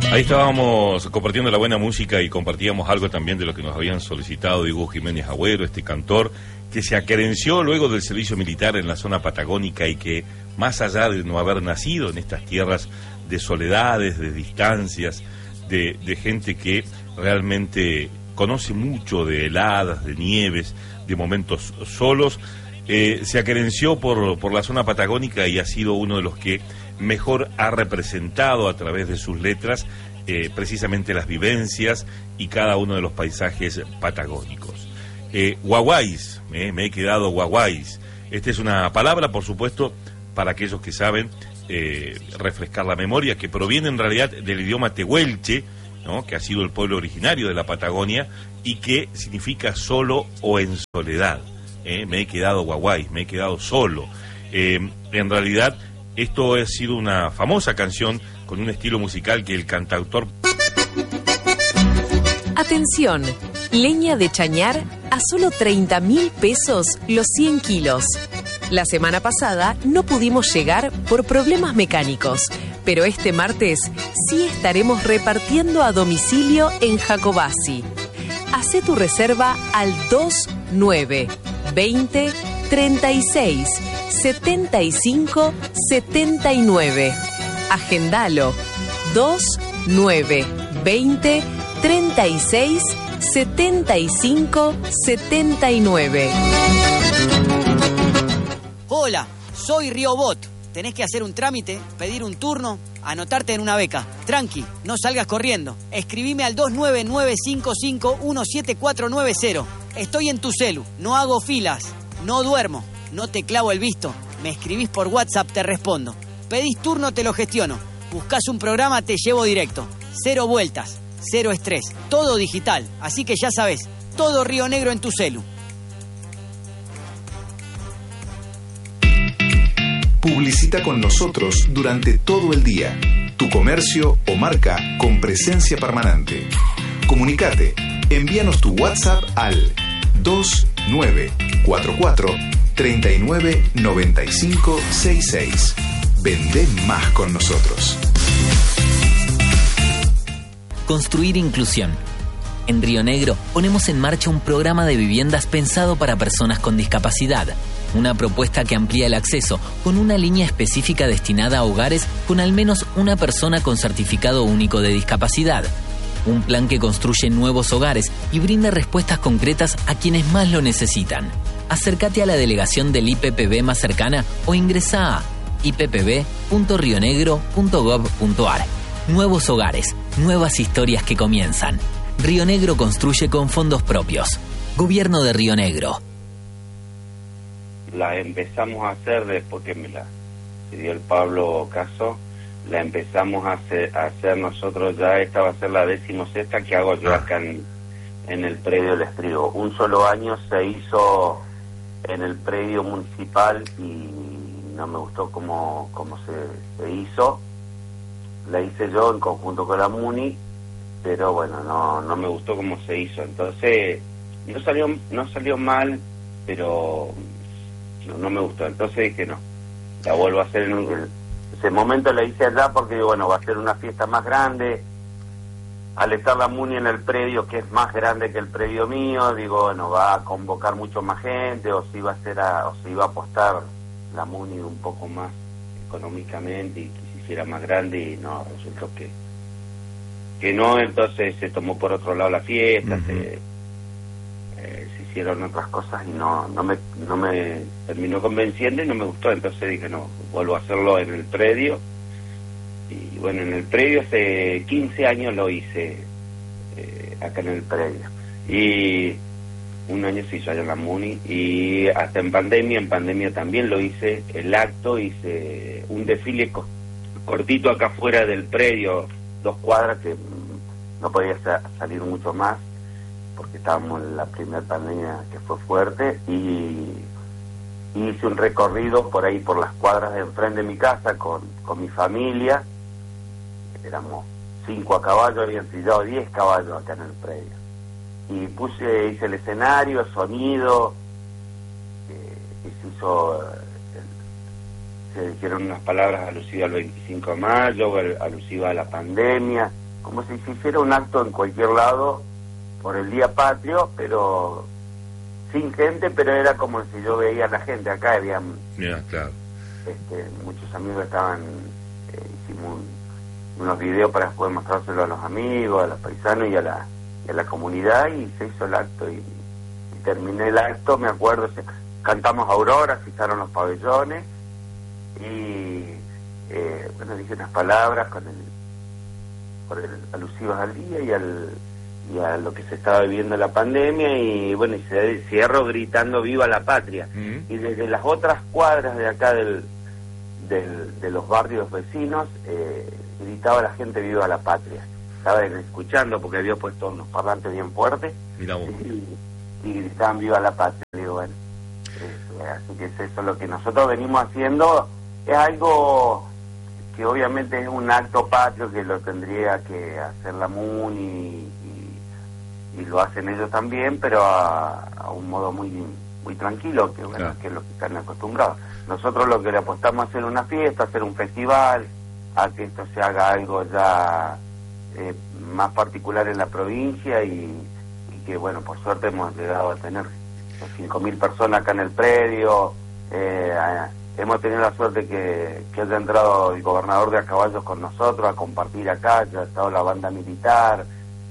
Ahí estábamos compartiendo la buena música y compartíamos algo también de lo que nos habían solicitado Hugo Jiménez Agüero, este cantor que se acerenció luego del servicio militar en la zona patagónica y que, más allá de no haber nacido en estas tierras de soledades, de distancias, de gente que realmente conoce mucho de heladas, de nieves, de momentos solos, se acerenció por la zona patagónica y ha sido uno de los que mejor ha representado a través de sus letras precisamente las vivencias y cada uno de los paisajes patagónicos. Guaguáis, me he quedado guaguáis. Esta es una palabra, por supuesto, para aquellos que saben refrescar la memoria, que proviene en realidad del idioma tehuelche, ¿no?, que ha sido el pueblo originario de la Patagonia y que significa solo o en soledad. Me he quedado guaguáis, me he quedado solo. En realidad, esto ha sido una famosa canción con un estilo musical que el cantautor... Atención, leña de chañar a solo 30.000 pesos los 100 kilos. La semana pasada no pudimos llegar por problemas mecánicos, pero este martes sí estaremos repartiendo a domicilio en Jacobasi. Hacé tu reserva al 29 20 36 75 79. Agendalo. 29 20 36 75 79. Hola, soy Riobot. Tenés que hacer un trámite, pedir un turno, anotarte en una beca. Tranqui, no salgas corriendo. Escribime al 29955-17490. Estoy en tu celu, no hago filas, no duermo, no te clavo el visto. Me escribís por WhatsApp, te respondo. Pedís turno, te lo gestiono. Buscás un programa, te llevo directo. 0 vueltas, 0 estrés, todo digital. Así que ya sabés, todo Río Negro en tu celu. Publicita con nosotros durante todo el día. Tu comercio o marca con presencia permanente. Comunicate. Envíanos tu WhatsApp al 2944 39 95 66. Vendé más con nosotros. Construir inclusión. En Río Negro ponemos en marcha un programa de viviendas pensado para personas con discapacidad. Una propuesta que amplía el acceso con una línea específica destinada a hogares con al menos una persona con certificado único de discapacidad. Un plan que construye nuevos hogares y brinda respuestas concretas a quienes más lo necesitan. Acércate a la delegación del IPPB más cercana o ingresa a ippb.rionegro.gov.ar. Nuevos hogares, nuevas historias que comienzan. Río Negro construye con fondos propios. Gobierno de Río Negro. La empezamos a hacer después que me la pidió el Pablo Caso, la empezamos a hacer nosotros ya. Esta va a ser la 16ª que hago yo acá en el predio del Estribo. Un solo año se hizo en el predio municipal y no me gustó cómo se hizo. La hice yo en conjunto con la MUNI, pero bueno, no me gustó cómo se hizo. Entonces no salió mal, pero no me gustó. Entonces dije no, la vuelvo a hacer en ese momento. La hice allá porque bueno, va a ser una fiesta más grande. Al estar la MUNI en el predio, que es más grande que el predio mío, digo, bueno, va a convocar mucho más gente, o se iba a apostar la MUNI un poco más económicamente y que se hiciera más grande, y no, resultó que no. Entonces se tomó por otro lado la fiesta, se hicieron otras cosas y no me terminó convenciendo y no me gustó. Entonces dije no, vuelvo a hacerlo en el predio. Y bueno, en el predio hace 15 años lo hice acá en el predio, y un año se hizo allá en la MUNI, y hasta en pandemia también lo hice, el acto, hice un desfile cortito acá afuera del predio, 2 cuadras, que no podía salir mucho más porque estábamos en la primera pandemia que fue fuerte, y hice un recorrido por ahí, por las cuadras de enfrente de mi casa con mi familia. Éramos 5 a caballo, habían trillado 10 caballos acá en el predio. Y hice el escenario, sonido, se dijeron unas palabras alusivas al 25 de mayo, alusivas a la pandemia, como si se hiciera un acto en cualquier lado por el Día Patrio, pero sin gente, pero era como si yo veía a la gente acá, había claro. Muchos amigos estaban, hicimos unos videos para después mostrárselo a los amigos, a los paisanos y a la comunidad, y se hizo el acto y terminé el acto, me acuerdo, cantamos Aurora, fijaron los pabellones y bueno, dije unas palabras alusivas al día y a lo que se estaba viviendo la pandemia, y bueno, y se cierro gritando viva la patria. Y desde las otras cuadras de acá de los barrios vecinos gritaba la gente viva la patria. Estaba escuchando porque había puesto unos parlantes bien fuertes y gritaban viva la patria. Digo, bueno, así que es eso lo que nosotros venimos haciendo. Es algo que obviamente es un acto patrio que lo tendría que hacer la MUNI y lo hacen ellos también, pero a un modo muy tranquilo, que bueno, claro, que es lo que están acostumbrados. Nosotros lo que le apostamos a hacer una fiesta, hacer un festival, a que esto se haga algo ya más particular en la provincia y que bueno, por suerte hemos llegado a tener 5.000 personas acá en el predio. Hemos tenido la suerte que haya entrado el gobernador de A Caballos con nosotros a compartir acá, ya ha estado la banda militar.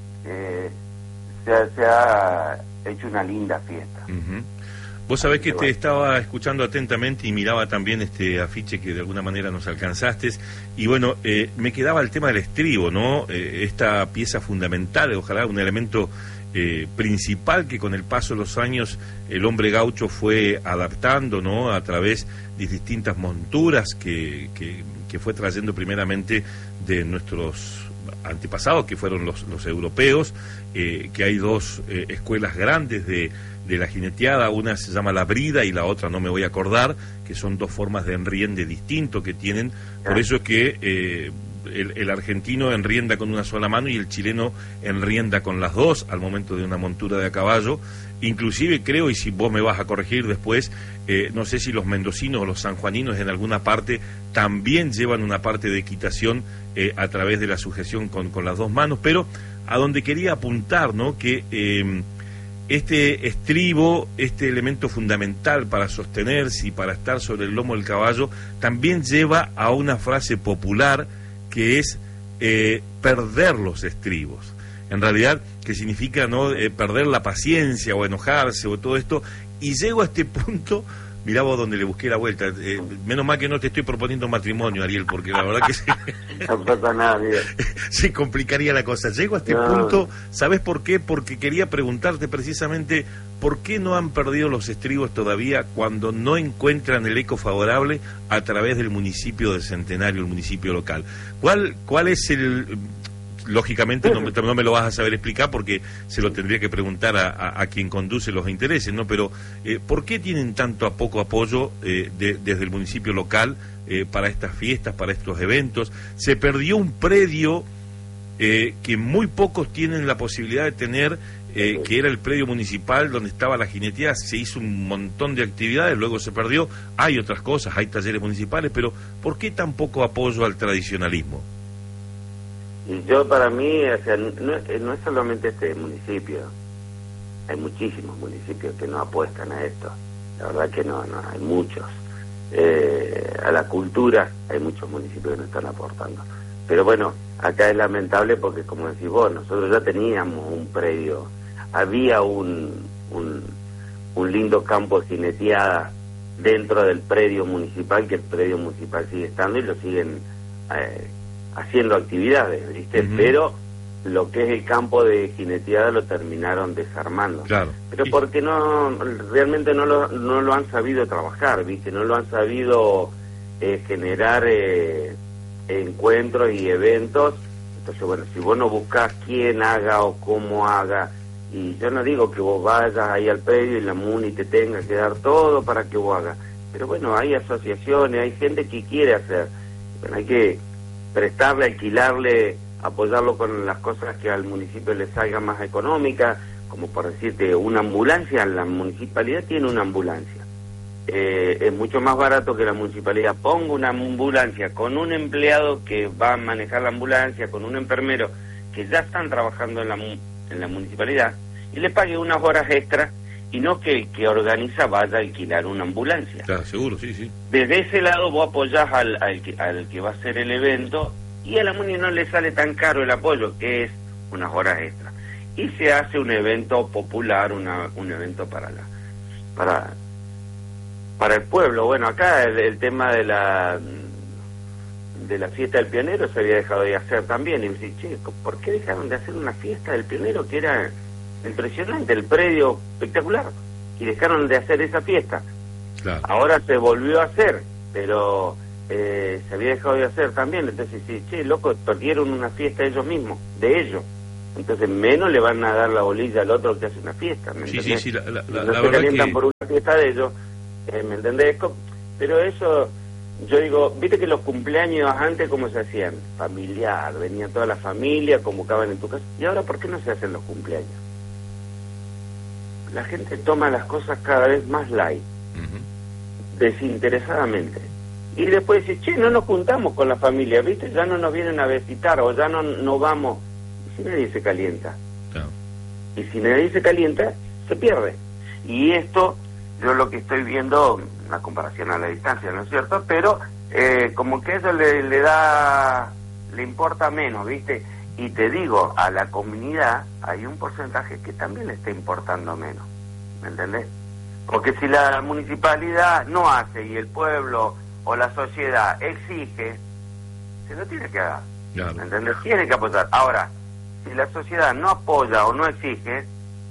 Se ha hecho una linda fiesta. Vos sabés que te estaba escuchando atentamente y miraba también este afiche que de alguna manera nos alcanzaste, y bueno, me quedaba el tema del estribo, ¿no? Esta pieza fundamental, ojalá un elemento principal que con el paso de los años el hombre gaucho fue adaptando, ¿no? A través de distintas monturas que fue trayendo primeramente de nuestros antepasados, que fueron los europeos, que hay dos escuelas grandes de la jineteada, una se llama la brida y la otra no me voy a acordar, que son dos formas de enriende distinto que tienen. Por eso es que el argentino enrienda con una sola mano y el chileno enrienda con las dos al momento de una montura de a caballo. Inclusive creo, y si vos me vas a corregir después, no sé si los mendocinos o los sanjuaninos en alguna parte también llevan una parte de equitación a través de la sujeción con las dos manos, pero a donde quería apuntar, ¿no? Que este estribo, este elemento fundamental para sostenerse y para estar sobre el lomo del caballo, también lleva a una frase popular que es perder los estribos. En realidad, que significa no perder la paciencia o enojarse o todo esto, y llego a este punto. Mirá vos donde le busqué la vuelta. Menos mal que no te estoy proponiendo matrimonio, Ariel, porque la verdad que no pasa nada, se complicaría la cosa. Llego a este punto, ¿sabés por qué? Porque quería preguntarte precisamente por qué no han perdido los estribos todavía cuando no encuentran el eco favorable a través del municipio de Centenario, el municipio local. ¿Cuál es el...? Lógicamente no me lo vas a saber explicar porque se lo tendría que preguntar a quien conduce los intereses, ¿no? Pero ¿por qué tienen tanto poco apoyo desde el municipio local para estas fiestas, para estos eventos? Se perdió un predio que muy pocos tienen la posibilidad de tener, que era el predio municipal donde estaba la jineteada. Se hizo un montón de actividades, luego se perdió. Hay otras cosas, hay talleres municipales, pero ¿por qué tan poco apoyo al tradicionalismo? Y yo, para mí, o sea, no es solamente este municipio, hay muchísimos municipios que no apuestan a esto, la verdad que no hay muchos. A la cultura hay muchos municipios que no están aportando. Pero bueno, acá es lamentable porque, como decís vos, nosotros ya teníamos un predio, había un lindo campo de jineteada dentro del predio municipal, que el predio municipal sigue estando y lo siguen haciendo actividades, ¿viste? Pero lo que es el campo de jineteada lo terminaron desarmando. Claro. Pero porque realmente no lo han sabido trabajar, ¿viste? No lo han sabido generar encuentros y eventos. Entonces, bueno, si vos no buscás quién haga o cómo haga, y yo no digo que vos vayas ahí al predio y la MUNI te tenga que dar todo para que vos hagas, pero bueno, hay asociaciones, hay gente que quiere hacer. Bueno, hay que prestarle, alquilarle, apoyarlo con las cosas que al municipio le salgan más económicas, como por decirte, una ambulancia. La municipalidad tiene una ambulancia. Es mucho más barato que la municipalidad ponga una ambulancia con un empleado que va a manejar la ambulancia, con un enfermero que ya están trabajando en la municipalidad y le pague unas horas extras y no que el que organiza vaya a alquilar una ambulancia. Claro, seguro, sí. Desde ese lado vos apoyás al que va a hacer el evento y a la MUNI no le sale tan caro el apoyo, que es unas horas extras. Y se hace un evento popular, un evento para el pueblo. Bueno, acá el tema de la fiesta del pionero se había dejado de hacer también. Y me dice, che, ¿por qué dejaron de hacer una fiesta del pionero que era impresionante, el predio espectacular? Y dejaron de hacer esa fiesta. Claro. Ahora se volvió a hacer, pero se había dejado de hacer también. Entonces, sí, che, loco, perdieron una fiesta ellos mismos, de ellos. Entonces menos le van a dar la bolilla al otro que hace una fiesta, ¿me entendés? Sí, la no verdad se calientan que... por una fiesta de ellos, ¿me entendés? Pero eso, yo digo, viste que los cumpleaños antes, ¿cómo se hacían? Familiar, venía toda la familia, convocaban en tu casa. ¿Y ahora por qué no se hacen los cumpleaños? La gente toma las cosas cada vez más light, desinteresadamente. Y después dice, che, no nos juntamos con la familia, ¿viste? Ya no nos vienen a visitar o ya no vamos. Y si nadie se calienta. Claro. Y si nadie se calienta, se pierde. Y esto, yo lo que estoy viendo, una comparación a la distancia, ¿no es cierto? Pero como que eso le importa menos, ¿viste? Y te digo, a la comunidad hay un porcentaje que también le está importando menos, ¿me entendés? Porque si la municipalidad no hace y el pueblo o la sociedad exige, se lo tiene que dar, claro. ¿Me entendés? Tiene que apoyar. Ahora, si la sociedad no apoya o no exige,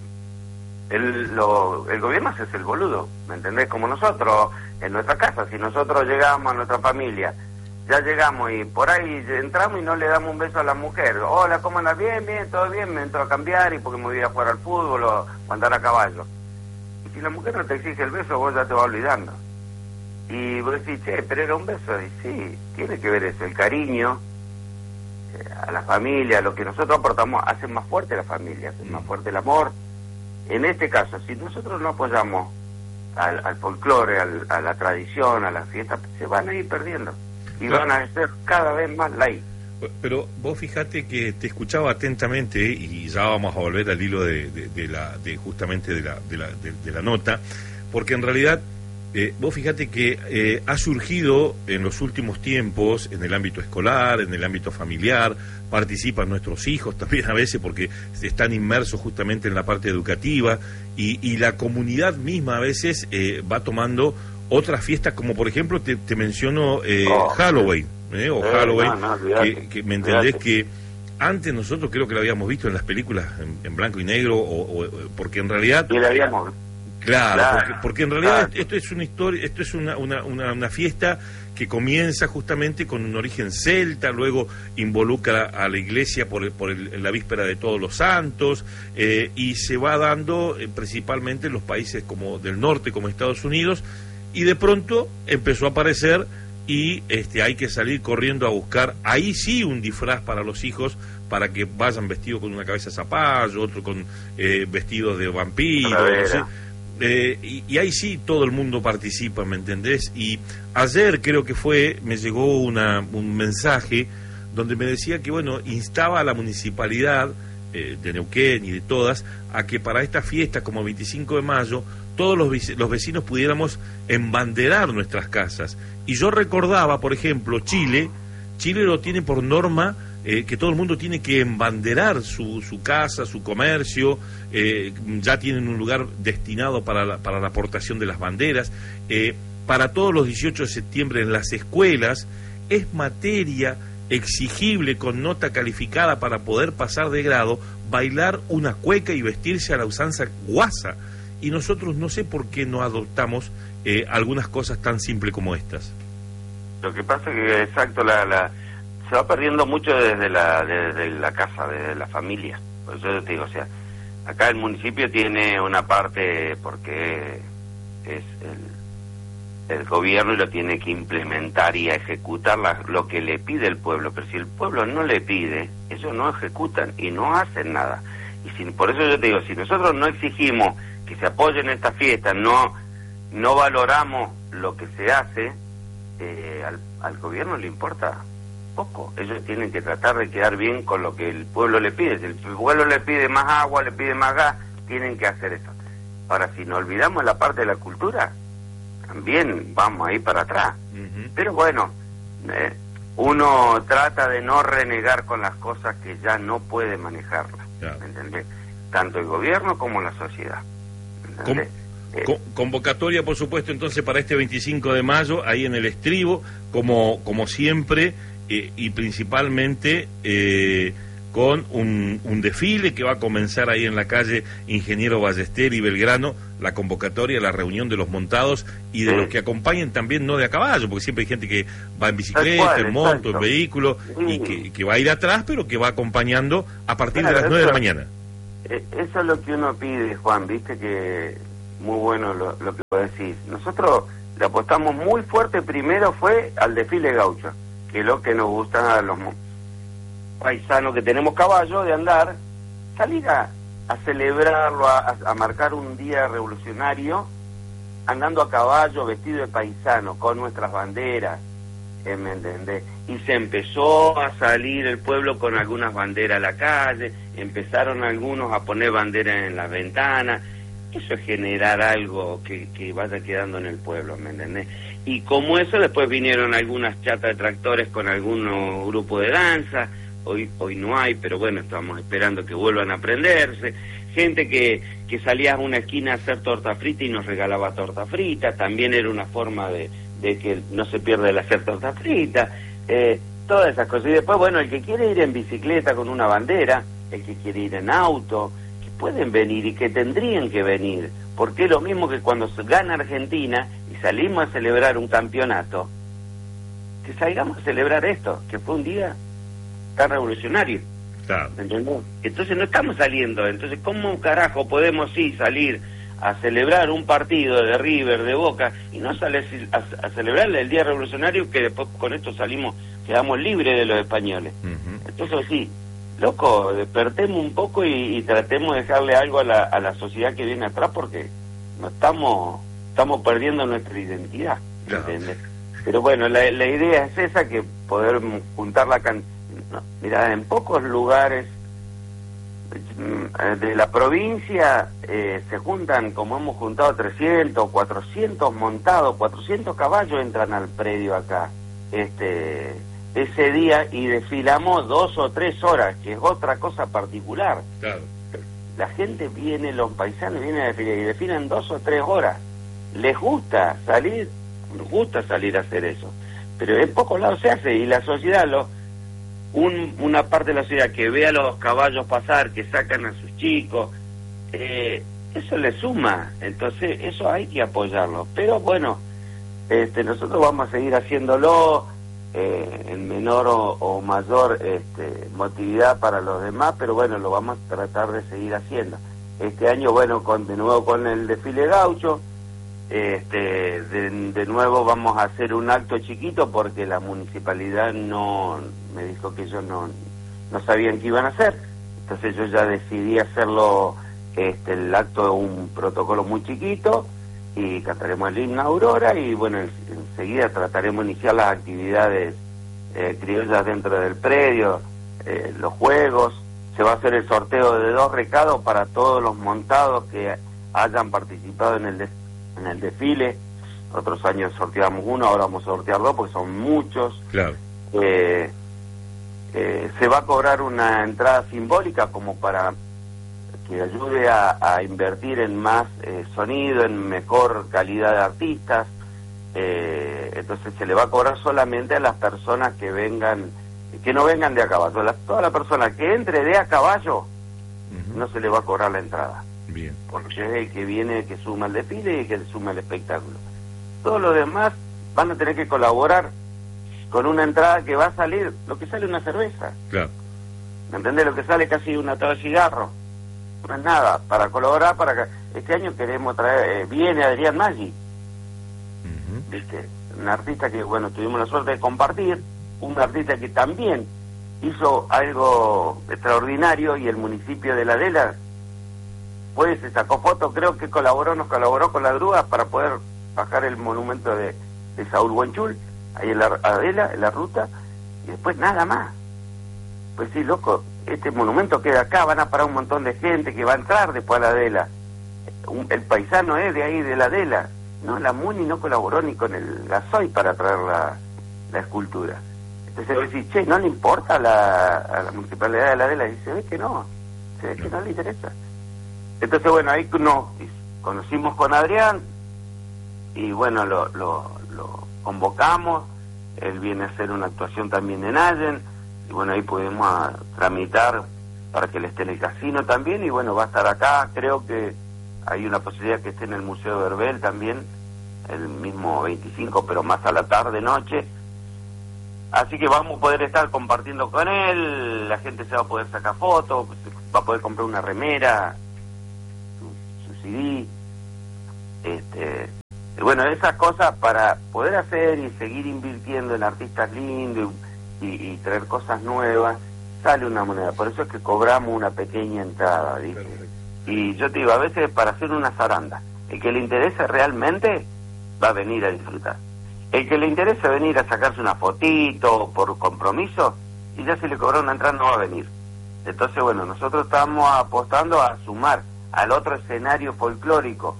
el gobierno se hace el boludo, ¿me entendés? Como nosotros, en nuestra casa, si nosotros llegamos a nuestra familia, ya llegamos y por ahí entramos y no le damos un beso a la mujer. Hola, ¿cómo andas? Bien, todo bien, me entro a cambiar y porque me voy a jugar al fútbol o andar a caballo. Y si la mujer no te exige el beso, vos ya te vas olvidando. Y vos decís, che, pero era un beso. Y sí, tiene que ver eso, el cariño a la familia, lo que nosotros aportamos, hace más fuerte la familia, hace más fuerte el amor. En este caso, si nosotros no apoyamos al folclore, a la tradición, a la fiesta, se van a ir perdiendo. Y van a ser cada vez más light. Pero vos fíjate que te escuchaba atentamente y ya vamos a volver al hilo justamente de la nota, porque en realidad vos fíjate que ha surgido en los últimos tiempos en el ámbito escolar, en el ámbito familiar, participan nuestros hijos también a veces porque están inmersos justamente en la parte educativa y la comunidad misma a veces va tomando otras fiestas, como por ejemplo te menciono Halloween, Halloween, que me entendés que antes nosotros creo que lo habíamos visto en las películas en blanco y negro, porque en realidad... Y lo habíamos... Claro, porque en realidad esto es una historia, esto es una fiesta que comienza justamente con un origen celta, luego involucra a la iglesia por la víspera de Todos los Santos, y se va dando principalmente en los países como del norte, como Estados Unidos, y de pronto empezó a aparecer y hay que salir corriendo a buscar, ahí sí, un disfraz para los hijos, para que vayan vestidos con una cabeza de zapallo, otro con vestidos de vampiro, no sé. Y ahí sí todo el mundo participa, ¿me entendés? Y ayer creo que me llegó un mensaje donde me decía que, bueno, instaba a la municipalidad de Neuquén y de todas, a que para esta fiesta, como 25 de mayo, todos los vecinos pudiéramos embanderar nuestras casas. Y yo recordaba, por ejemplo, Chile lo tiene por norma, que todo el mundo tiene que embanderar su casa, su comercio, ya tienen un lugar destinado para la aportación de las banderas. Para todos los 18 de septiembre en las escuelas es materia exigible con nota calificada para poder pasar de grado, bailar una cueca y vestirse a la usanza guasa. Y nosotros no sé por qué no adoptamos algunas cosas tan simples como estas. Lo que pasa es que, exacto, se va perdiendo mucho desde la casa, desde la familia. Por eso yo te digo, o sea, acá el municipio tiene una parte porque es el gobierno y lo tiene que implementar y a ejecutar lo que le pide el pueblo. Pero si el pueblo no le pide, ellos no ejecutan y no hacen nada. Y por eso yo te digo, si nosotros no exigimos que se apoyen estas fiestas, no valoramos lo que se hace, al gobierno le importa tampoco. Ellos tienen que tratar de quedar bien con lo que el pueblo le pide. Si el pueblo le pide más agua, le pide más gas, tienen que hacer eso. Ahora, si nos olvidamos la parte de la cultura, también vamos ahí para atrás. Pero bueno, uno trata de no renegar con las cosas que ya no puede manejarlas, claro. ¿Entendés? Tanto el gobierno como la sociedad. Convocatoria, por supuesto, entonces para este 25 de mayo, ahí en el Estribo, como siempre, y principalmente con un desfile que va a comenzar ahí en la calle Ingeniero Ballester y Belgrano, la convocatoria, la reunión de los montados y de los que acompañen también, no de a caballo, porque siempre hay gente que va en bicicleta, en moto, en vehículo, y que va a ir atrás, pero que va acompañando a partir de las 9 de la mañana. Eso es lo que uno pide, Juan, viste que muy bueno lo que vos decís. Nosotros le apostamos muy fuerte, primero fue al desfile gaucho, que es lo que nos gusta a los paisanos que tenemos caballo de andar, salir a celebrarlo, a marcar un día revolucionario, andando a caballo, vestido de paisano, con nuestras banderas, ¿me entendés? Y se empezó a salir el pueblo con algunas banderas a la calle, empezaron algunos a poner banderas en las ventanas. Eso es generar algo que vaya quedando en el pueblo, ¿me entendés? Y como eso, después vinieron algunas chatas de tractores con algunos grupos de danza. Hoy no hay, pero bueno, estamos esperando que vuelvan a aprenderse. Gente que salía a una esquina a hacer torta frita y nos regalaba torta frita. También era una forma de que no se pierda el hacer torta frita. Todas esas cosas. Y después, bueno, el que quiere ir en bicicleta con una bandera, el que quiere ir en auto, que pueden venir y que tendrían que venir. Porque es lo mismo que cuando gana Argentina y salimos a celebrar un campeonato, que salgamos a celebrar esto, que fue un día tan revolucionario. Claro. ¿Entendés? Entonces no estamos saliendo. Entonces, ¿cómo carajo podemos salir a celebrar un partido de River, de Boca, y no sale a celebrar el Día Revolucionario, que después con esto quedamos libres de los españoles? Entonces sí, loco, despertemos un poco y tratemos de dejarle algo a la sociedad que viene atrás, porque no estamos perdiendo nuestra identidad, ¿entendés? Claro. Pero bueno, la idea es esa, que poder juntar la cantidad. No, mira, en pocos lugares de la provincia se juntan, como hemos juntado 300, 400 montados, 400 caballos entran al predio acá ese día, y desfilamos 2 o 3 horas, que es otra cosa particular. Claro. La gente viene, los paisanos vienen a desfilar y desfilan 2 o 3 horas. Les gusta salir a hacer eso, pero en pocos lados se hace, y la sociedad una parte de la sociedad que ve a los caballos pasar, que sacan a sus chicos, eso le suma. Entonces eso hay que apoyarlo. Pero bueno, nosotros vamos a seguir haciéndolo en menor o mayor motividad para los demás, pero bueno, lo vamos a tratar de seguir haciendo. Este año, bueno, de nuevo con el desfile gaucho, de nuevo vamos a hacer un acto chiquito, porque la municipalidad me dijo que ellos no sabían qué iban a hacer. Entonces yo ya decidí hacerlo, el acto, un protocolo muy chiquito, y cantaremos el himno Aurora, y bueno, enseguida trataremos de iniciar las actividades criollas dentro del predio, los juegos. Se va a hacer el sorteo de 2 recados para todos los montados que hayan participado en el desfile. Otros años sorteamos 1, ahora vamos a sortear 2, porque son muchos. Claro. Se va a cobrar una entrada simbólica, como para que ayude a invertir en más sonido, en mejor calidad de artistas. Entonces se le va a cobrar solamente a las personas que no vengan de a caballo. Toda la persona que entre de a caballo, no se le va a cobrar la entrada. Bien. Porque es el que viene, que suma el desfile y que suma el espectáculo. Todos los demás van a tener que colaborar con una entrada que va a salir lo que sale una cerveza. Claro. ¿Me entendés? Lo que sale casi una atado de cigarro. No es nada. Para colaborar, este año queremos traer, viene Adrián Maggi. ¿Viste? Un artista que, bueno, tuvimos la suerte de compartir, un artista que también hizo algo extraordinario, y el municipio de La Adela, pues se sacó foto, creo que nos colaboró con la grúa para poder bajar el monumento de Saúl Buenchul, ahí en La Adela, en la ruta, y después nada más. Pues sí, loco, este monumento queda acá, van a parar un montón de gente que va a entrar después a la Adela. El paisano es de ahí, de la Adela. No, la MUNI no colaboró ni con el gasoil para traer la escultura. Entonces vos decís, che, ¿no le importa a la municipalidad de la Adela? Y se ve que no, se ve que no le interesa. Entonces, bueno, ahí nos conocimos con Adrián y bueno, lo convocamos. Él viene a hacer una actuación también en Allen y bueno, ahí pudimos tramitar para que él esté en el casino también y bueno, va a estar acá. Creo que hay una posibilidad que esté en el Museo de Herbel también, el mismo 25, pero más a la tarde, noche. Así que vamos a poder estar compartiendo con él, la gente se va a poder sacar fotos, va a poder comprar una remera, su CD, y bueno, esas cosas para poder hacer y seguir invirtiendo en artistas lindos y traer cosas nuevas, sale una moneda. Por eso es que cobramos una pequeña entrada, ¿viste? Y yo te digo, a veces para hacer una zaranda, el que le interese realmente va a venir a disfrutar. El que le interesa venir a sacarse una fotito por compromiso y ya se le cobró una entrada, no va a venir. Entonces, bueno, nosotros estamos apostando a sumar al otro escenario folclórico.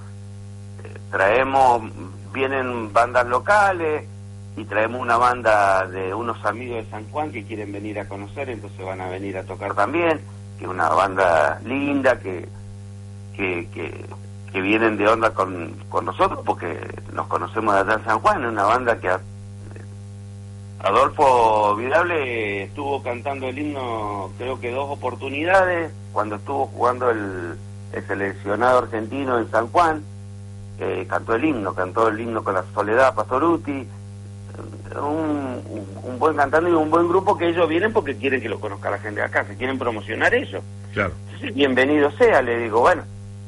Vienen bandas locales y traemos una banda de unos amigos de San Juan que quieren venir a conocer, entonces van a venir a tocar también, que es una banda linda que vienen de onda con nosotros porque nos conocemos de allá en San Juan. Es una banda que Adolfo Vidable estuvo cantando el himno creo que 2 oportunidades cuando estuvo jugando el seleccionado argentino en San Juan. Cantó el himno con la Soledad Pastoruti, un buen cantante y un buen grupo, que ellos vienen porque quieren que lo conozca la gente de acá, se quieren promocionar eso. Claro. Entonces, bienvenido sea, le digo, bueno,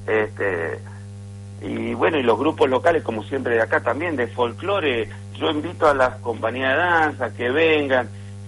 y bueno, y los grupos locales como siempre de acá también, de folclore, yo invito a las compañías de danza que vengan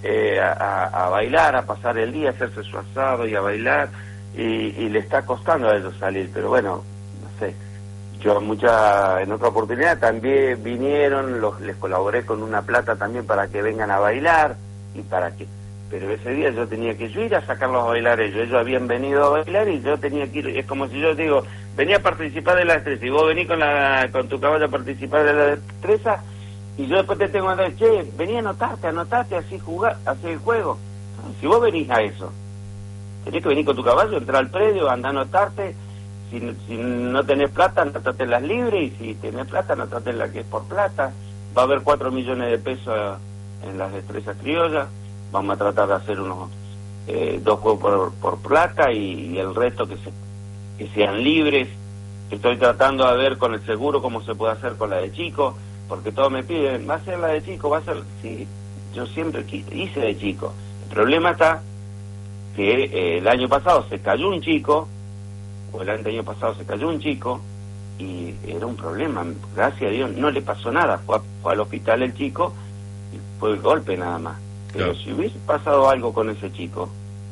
a bailar, a pasar el día, a hacerse su asado y a bailar, y le está costando a ellos salir, pero bueno, no sé. Yo en otra oportunidad también vinieron, les colaboré con una plata también para que vengan a bailar, pero ese día yo tenía que ir a sacarlos a bailar ellos habían venido a bailar y yo tenía que ir, es como si yo digo, venía a participar de la destreza, y vos venís con tu caballo a participar de la destreza, y yo después te tengo que decir, che, vení a anotarte, así hacer el juego. Si vos venís a eso, tenés que venir con tu caballo, entrar al predio, andar a anotarte. Si no tenés plata, anotate las libres, y si tenés plata, anotate la que es por plata. Va a haber 4 millones de pesos en las destrezas criollas. Vamos a tratar de hacer unos 2 juegos por plata y el resto que sean libres. Estoy tratando de ver con el seguro cómo se puede hacer con la de chico, porque todos me piden, ¿va a ser la de chico? ¿Va a ser? Sí, yo siempre hice de chico. El problema está que el año pasado se cayó un chico, o el año pasado se cayó un chico, y era un problema. Gracias a Dios no le pasó nada, fue al hospital el chico, y fue el golpe nada más. Pero claro, si hubiese pasado algo con ese chico,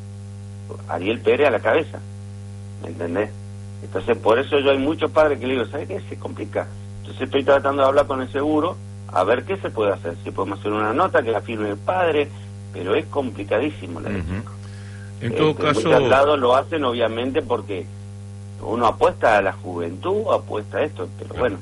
Ariel Pérez a la cabeza, ¿me entendés? Entonces por eso yo hay muchos padres que le digo, ¿sabes qué? Se complica. Entonces estoy tratando de hablar con el seguro, a ver qué se puede hacer, si podemos hacer una nota que la firme el padre, pero es complicadísimo la del chico. En todo caso, muchos lados lo hacen obviamente porque uno apuesta a la juventud, apuesta a esto, pero bueno,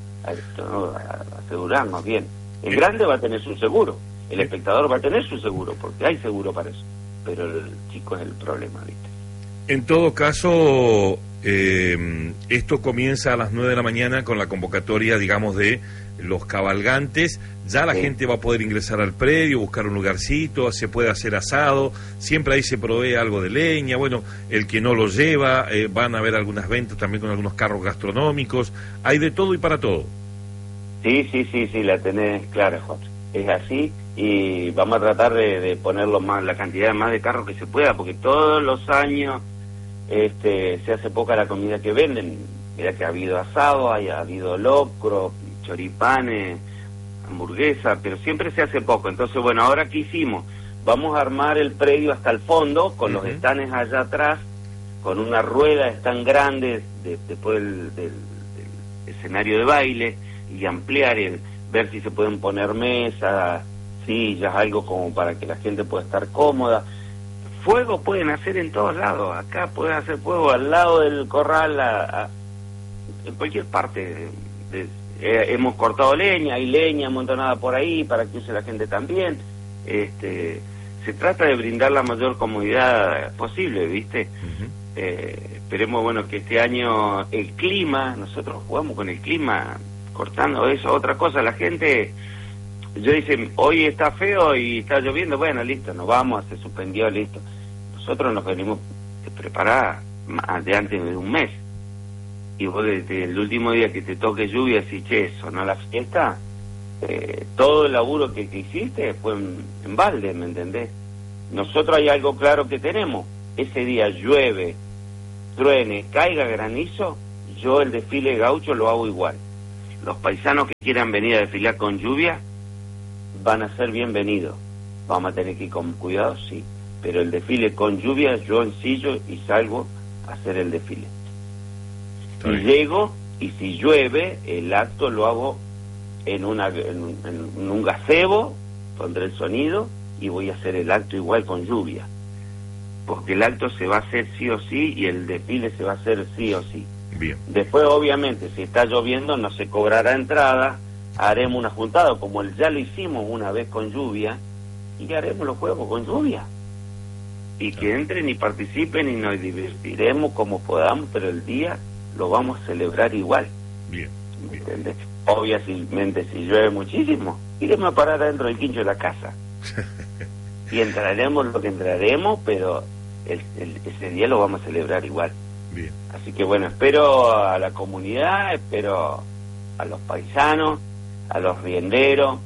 a asegurarnos bien. El grande va a tener su seguro, el espectador va a tener su seguro, porque hay seguro para eso, pero el chico es el problema, ¿viste? En todo caso, esto comienza a las 9 de la mañana con la convocatoria, digamos, de los cabalgantes. Ya la gente va a poder ingresar al predio, buscar un lugarcito, se puede hacer asado, siempre ahí se provee algo de leña. Bueno, el que no lo lleva, van a haber algunas ventas también con algunos carros gastronómicos. Hay de todo y para todo. Sí, la tenés clara, Jorge. Es así, y vamos a tratar de ponerlo más, la cantidad más de carros que se pueda, porque todos los años se hace poca la comida que venden. Mira que ha habido asado, ha habido locro, choripanes, hamburguesa, pero siempre se hace poco. Entonces, bueno, ahora ¿qué hicimos? Vamos a armar el predio hasta el fondo, con los estanes allá atrás, con una rueda tan grande después del escenario de baile, y ampliar, ver si se pueden poner mesas, sillas, algo como para que la gente pueda estar cómoda. Fuego pueden hacer en todos lados, acá pueden hacer fuego al lado del corral, en cualquier parte. Hemos cortado leña, hay leña amontonada por ahí para que use la gente también. Se trata de brindar la mayor comodidad posible, ¿viste? Esperemos, bueno, que este año el clima, nosotros jugamos con el clima, cortando eso. Otra cosa, la gente, yo dice, hoy está feo y está lloviendo, bueno, listo, nos vamos, se suspendió, listo. Nosotros nos venimos preparar de antes de un mes. Y vos desde el último día que te toque lluvia, si che, sonó la fiesta, todo el laburo que hiciste fue en balde, ¿me entendés? Nosotros hay algo claro que tenemos. Ese día llueve, truene, caiga granizo, yo el desfile gaucho lo hago igual. Los paisanos que quieran venir a desfilar con lluvia van a ser bienvenidos. Vamos a tener que ir con cuidado, sí. Pero el desfile con lluvia, yo ensillo y salgo a hacer el desfile. Y llego, y si llueve, el acto lo hago en un gazebo, pondré el sonido y voy a hacer el acto igual con lluvia. Porque el acto se va a hacer sí o sí y el desfile se va a hacer sí o sí. Bien. Después, obviamente, si está lloviendo, no se cobrará entrada, haremos una juntada, como ya lo hicimos una vez con lluvia, y haremos los juegos con lluvia. Y que entren y participen y nos divertiremos como podamos, pero el día lo vamos a celebrar igual. Bien. ¿Entendés? Obviamente, si llueve muchísimo, iremos a parar adentro del quincho de la casa. Y entraremos lo que entraremos, pero ese día lo vamos a celebrar igual. Bien. Así que bueno, espero a la comunidad, espero a los paisanos, a los rienderos,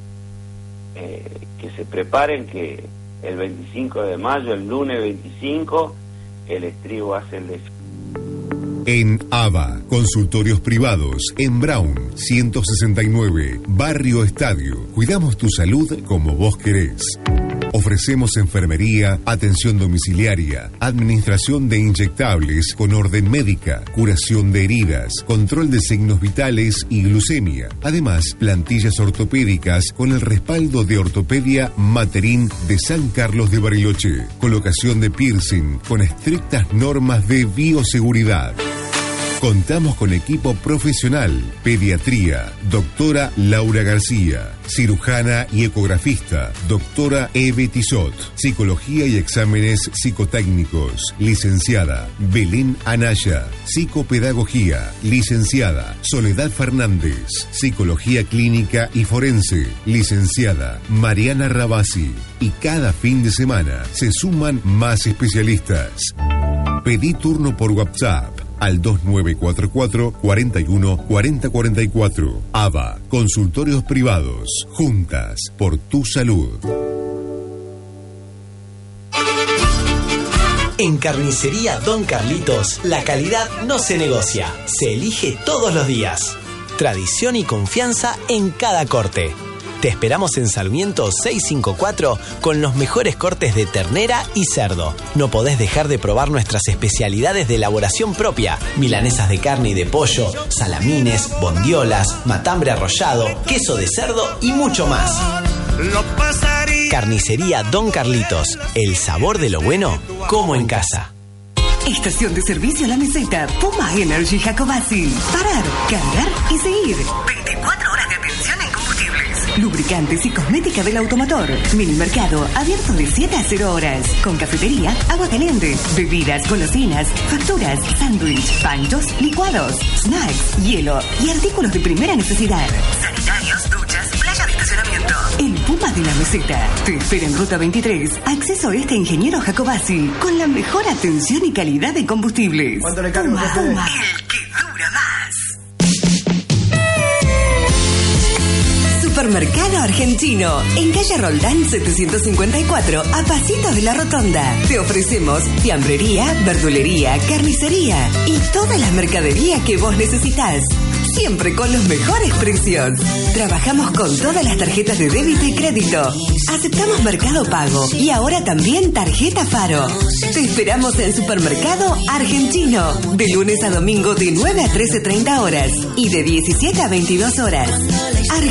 que se preparen, que el 25 de mayo, el lunes 25, el estribo hace el desfile. En ABA, consultorios privados, en Brown, 169, Barrio Estadio. Cuidamos tu salud como vos querés. Ofrecemos enfermería, atención domiciliaria, administración de inyectables con orden médica, curación de heridas, control de signos vitales y glucemia. Además, plantillas ortopédicas con el respaldo de Ortopedia Materín de San Carlos de Bariloche. Colocación de piercing con estrictas normas de bioseguridad. Contamos con equipo profesional, pediatría, doctora Laura García, cirujana y ecografista, doctora Eve Tizot, psicología y exámenes psicotécnicos, licenciada Belén Anaya, psicopedagogía, licenciada Soledad Fernández, psicología clínica y forense, licenciada Mariana Rabasi, y cada fin de semana se suman más especialistas. Pedí turno por WhatsApp al 2944 41 40 44. ABA, consultorios privados, juntas por tu salud. En Carnicería Don Carlitos, la calidad no se negocia, se elige todos los días. Tradición y confianza en cada corte. Te esperamos en Sarmiento 654 con los mejores cortes de ternera y cerdo. No podés dejar de probar nuestras especialidades de elaboración propia: milanesas de carne y de pollo, salamines, bondiolas, matambre arrollado, queso de cerdo y mucho más. Carnicería Don Carlitos, el sabor de lo bueno, como en casa. Estación de servicio La Meseta, Puma Energy Jacobacil. Parar, cargar y seguir. 24 horas de atención en combustibles, lubricantes y cosmética del automotor. Mini mercado abierto de 7 a 0 horas. Con cafetería, agua caliente, bebidas, golosinas, facturas, sándwich, panchos, licuados, snacks, hielo y artículos de primera necesidad. Sanitarios, duchas, playa de estacionamiento. El Puma de La Meseta te espera en Ruta 23, acceso este Ingeniero Jacobacci, con la mejor atención y calidad de combustibles. ¿Cuánto le cargo? Puma, el que dura más. Supermercado Argentino, en calle Roldán 754, a pasitos de la Rotonda. Te ofrecemos fiambrería, verdulería, carnicería y toda la mercadería que vos necesitas. Siempre con los mejores precios. Trabajamos con todas las tarjetas de débito y crédito. Aceptamos Mercado Pago y ahora también tarjeta Faro. Te esperamos en Supermercado Argentino, de lunes a domingo de 9 a 13:30 horas y de 17 a 22 horas.